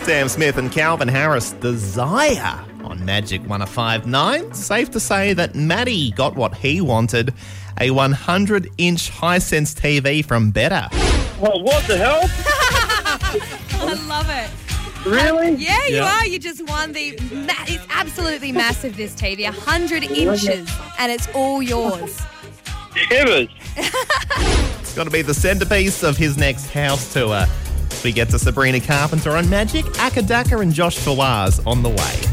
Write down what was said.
Sam Smith and Calvin Harris, Desire on Magic 105.9. Safe to say that Maddie got what he wanted, a 100-inch Hisense TV from Better. Well, what the hell? I love it. Really? Yeah, you are. You just won it's absolutely massive, this TV. 100 inches, and it's all yours. Shivers. It's got to be the centrepiece of his next house tour. We get to Sabrina Carpenter on Magic, Akadaka and Josh Fawaz on the way.